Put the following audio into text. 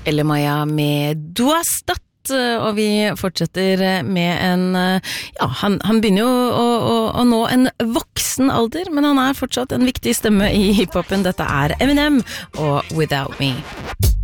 Eller Maya med Duastat, og vi fortsetter med en, ja, han begynner jo å nå en voksen alder, men han fortsatt en viktig stemme i hiphopen. Dette Eminem og Without Me.